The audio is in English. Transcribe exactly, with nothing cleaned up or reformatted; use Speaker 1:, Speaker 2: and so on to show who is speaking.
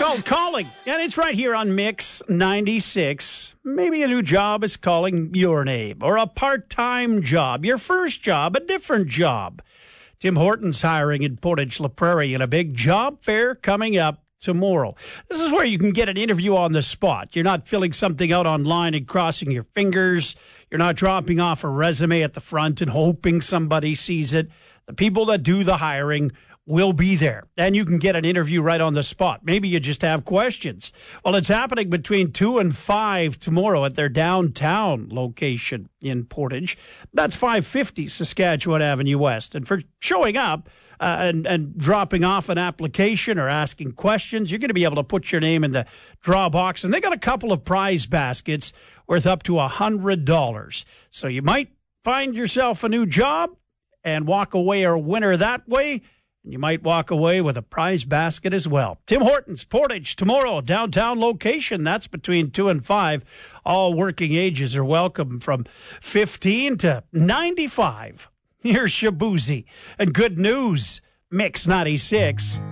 Speaker 1: called Calling, and it's right here on Mix ninety-six. Maybe a new job is calling your name, or a part-time job, your first job, a different job. Tim Hortons hiring in Portage La Prairie, and a big job fair coming up tomorrow. This is where you can get an interview on the spot. You're not filling something out online and crossing your fingers. You're not dropping off a resume at the front and hoping somebody sees it. The people that do the hiring will be there, and you can get an interview right on the spot. Maybe you just have questions. Well, it's happening between two and five tomorrow at their downtown location in Portage. That's five fifty Saskatchewan Avenue West. And for showing up uh, and, and dropping off an application or asking questions, you're going to be able to put your name in the draw box. And they got a couple of prize baskets worth up to one hundred dollars. So you might find yourself a new job and walk away a winner that way. You might walk away with a prize basket as well. Tim Hortons, Portage, tomorrow, downtown location. That's between two and five. All working ages are welcome from fifteen to ninety-five. Here's Shabuzi. And good news, Mix ninety-six.